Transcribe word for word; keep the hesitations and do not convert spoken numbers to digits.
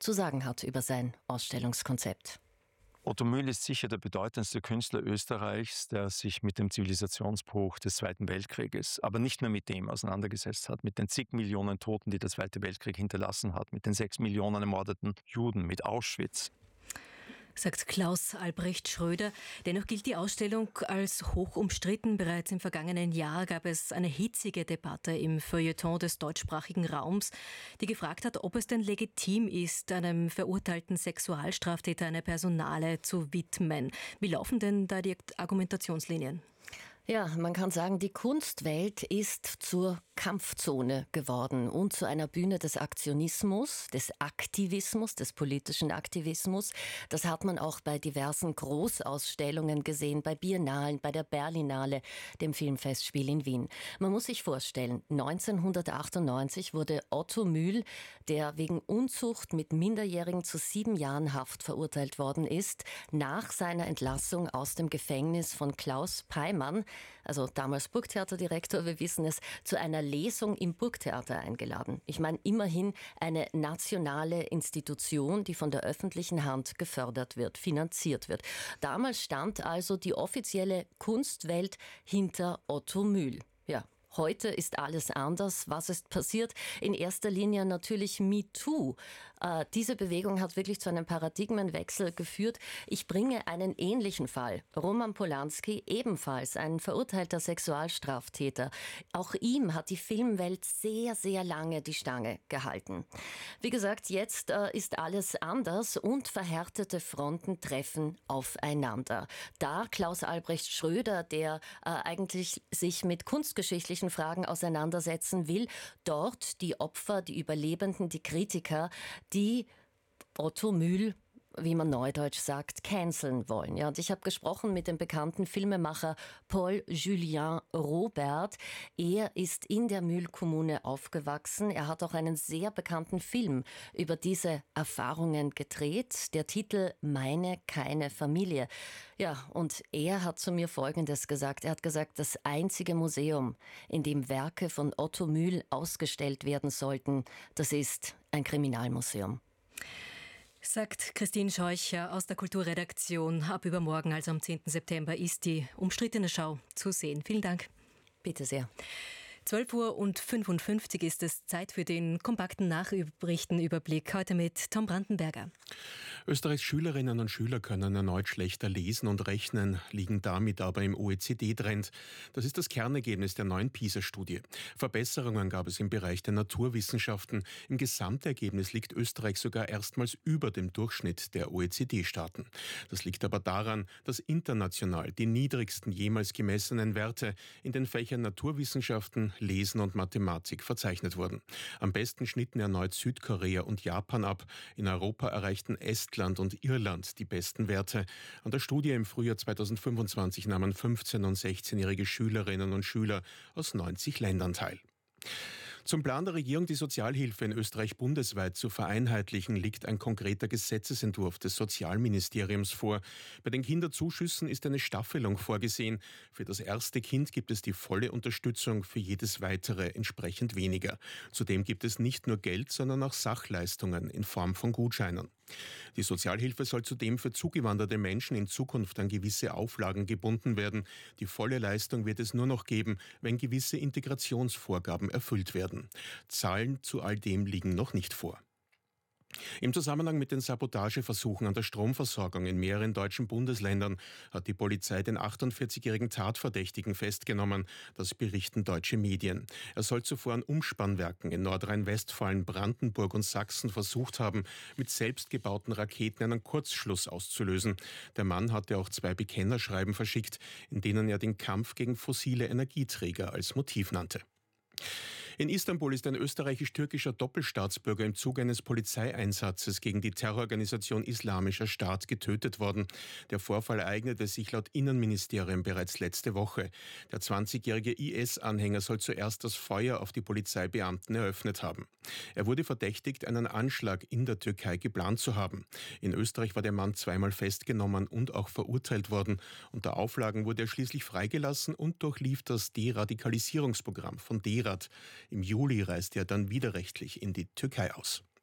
zu sagen hat über sein Ausstellungskonzept. Otto Mühl ist sicher der bedeutendste Künstler Österreichs, der sich mit dem Zivilisationsbruch des Zweiten Weltkrieges, aber nicht nur mit dem auseinandergesetzt hat, mit den zig Millionen Toten, die der Zweite Weltkrieg hinterlassen hat, mit den sechs Millionen ermordeten Juden, mit Auschwitz. Sagt Klaus Albrecht Schröder. Dennoch gilt die Ausstellung als hoch umstritten. Bereits im vergangenen Jahr gab es eine hitzige Debatte im Feuilleton des deutschsprachigen Raums, die gefragt hat, ob es denn legitim ist, einem verurteilten Sexualstraftäter eine Personale zu widmen. Wie laufen denn da die Argumentationslinien? Ja, man kann sagen, die Kunstwelt ist zur Kampfzone geworden und zu einer Bühne des Aktionismus, des Aktivismus, des politischen Aktivismus. Das hat man auch bei diversen Großausstellungen gesehen, bei Biennalen, bei der Berlinale, dem Filmfestspiel in Wien. Man muss sich vorstellen, neunzehnhundertachtundneunzig wurde Otto Mühl, der wegen Unzucht mit Minderjährigen zu sieben Jahren Haft verurteilt worden ist, nach seiner Entlassung aus dem Gefängnis von Klaus Peimann, also damals Burgtheaterdirektor, wir wissen es, zu einer Lesung im Burgtheater eingeladen. Ich meine, immerhin eine nationale Institution, die von der öffentlichen Hand gefördert wird, finanziert wird. Damals stand also die offizielle Kunstwelt hinter Otto Mühl. Ja. Heute ist alles anders. Was ist passiert? In erster Linie natürlich MeToo. Äh, diese Bewegung hat wirklich zu einem Paradigmenwechsel geführt. Ich bringe einen ähnlichen Fall. Roman Polanski, ebenfalls ein verurteilter Sexualstraftäter. Auch ihm hat die Filmwelt sehr, sehr lange die Stange gehalten. Wie gesagt, jetzt äh, ist alles anders und verhärtete Fronten treffen aufeinander. Da Klaus Albrecht Schröder, der äh, eigentlich sich mit kunstgeschichtlichen Fragen auseinandersetzen will, dort die Opfer, die Überlebenden, die Kritiker, die Otto Mühl, wie man neudeutsch sagt, canceln wollen. Ja, und ich habe gesprochen mit dem bekannten Filmemacher Paul Julien Robert. Er ist in der Mühlkommune aufgewachsen. Er hat auch einen sehr bekannten Film über diese Erfahrungen gedreht. Der Titel Meine keine Familie. Ja, und er hat zu mir Folgendes gesagt. Er hat gesagt, das einzige Museum, in dem Werke von Otto Mühl ausgestellt werden sollten, das ist ein Kriminalmuseum. Sagt Christine Scheucher aus der Kulturredaktion. Ab übermorgen, also am zehnten September, ist die umstrittene Schau zu sehen. Vielen Dank. Bitte sehr. zwölf Uhr und fünfundfünfzig ist es Zeit für den kompakten Nachrichtenüberblick. Heute mit Tom Brandenberger. Österreichs Schülerinnen und Schüler können erneut schlechter lesen und rechnen, liegen damit aber im O E C D-Trend. Das ist das Kernergebnis der neuen PISA-Studie. Verbesserungen gab es im Bereich der Naturwissenschaften. Im Gesamtergebnis liegt Österreich sogar erstmals über dem Durchschnitt der O E C D-Staaten. Das liegt aber daran, dass international die niedrigsten jemals gemessenen Werte in den Fächern Naturwissenschaften, Lesen und Mathematik verzeichnet wurden. Am besten schnitten erneut Südkorea und Japan ab. In Europa erreichten Estland und Irland die besten Werte. An der Studie im Frühjahr zweitausendfünfundzwanzig nahmen fünfzehn- und sechzehnjährige Schülerinnen und Schüler aus neunzig Ländern teil. Zum Plan der Regierung, die Sozialhilfe in Österreich bundesweit zu vereinheitlichen, liegt ein konkreter Gesetzesentwurf des Sozialministeriums vor. Bei den Kinderzuschüssen ist eine Staffelung vorgesehen. Für das erste Kind gibt es die volle Unterstützung, für jedes weitere entsprechend weniger. Zudem gibt es nicht nur Geld, sondern auch Sachleistungen in Form von Gutscheinen. Die Sozialhilfe soll zudem für zugewanderte Menschen in Zukunft an gewisse Auflagen gebunden werden. Die volle Leistung wird es nur noch geben, wenn gewisse Integrationsvorgaben erfüllt werden. Zahlen zu all dem liegen noch nicht vor. Im Zusammenhang mit den Sabotageversuchen an der Stromversorgung in mehreren deutschen Bundesländern hat die Polizei den achtundvierzigjährigen Tatverdächtigen festgenommen. Das berichten deutsche Medien. Er soll zuvor an Umspannwerken in Nordrhein-Westfalen, Brandenburg und Sachsen versucht haben, mit selbstgebauten Raketen einen Kurzschluss auszulösen. Der Mann hatte auch zwei Bekennerschreiben verschickt, in denen er den Kampf gegen fossile Energieträger als Motiv nannte. In Istanbul ist ein österreichisch-türkischer Doppelstaatsbürger im Zuge eines Polizeieinsatzes gegen die Terrororganisation Islamischer Staat getötet worden. Der Vorfall ereignete sich laut Innenministerium bereits letzte Woche. Der zwanzigjährige I S-Anhänger soll zuerst das Feuer auf die Polizeibeamten eröffnet haben. Er wurde verdächtigt, einen Anschlag in der Türkei geplant zu haben. In Österreich war der Mann zweimal festgenommen und auch verurteilt worden. Unter Auflagen wurde er schließlich freigelassen und durchlief das Deradikalisierungsprogramm von D E R A D. Im Juli reiste er dann widerrechtlich in die Türkei aus.